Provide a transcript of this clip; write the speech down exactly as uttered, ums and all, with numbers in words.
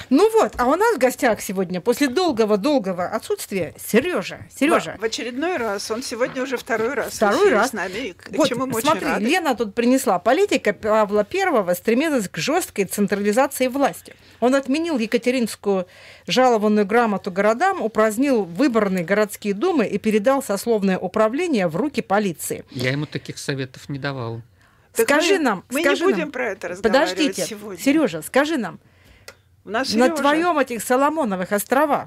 Ну вот, а у нас в гостях сегодня, после долгого-долгого отсутствия, Сережа. Сережа. В очередной раз. Он сегодня уже второй раз. Второй раз. С нами, вот, чему мы смотри, очень рады. Лена тут принесла. Политика Павла Первого стремилась к жесткой централизации власти. Он отменил Екатеринскую жалованную грамоту городам, упразднил выборные городские думы и передал сословное управление в руки полиции. Я ему таких советов не давал. Так скажи мы, нам, мы скажи не будем нам, про это разговаривать подождите, сегодня. Сережа, скажи нам, У нас на Серёжа. твоем этих Соломоновых островах